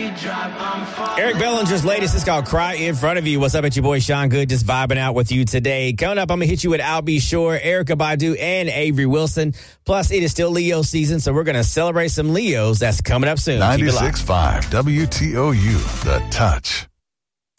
Eric Bellinger's latest is called Cry in Front of You. What's up, it's your boy Sean Good, just vibing out with you today. Coming up, I'm going to hit you with Al B. Shore, Erykah Badu, and Avery Wilson. Plus, it is still Leo season, so we're going to celebrate some Leos. That's coming up soon. 96.5 WTOU, The Touch.